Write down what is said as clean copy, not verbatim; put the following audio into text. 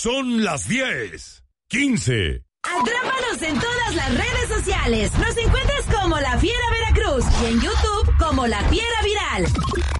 Son las 10:15. Atrápanos en todas las redes sociales. Nos encuentras como La Fiera Veracruz y en YouTube como La Fiera Viral.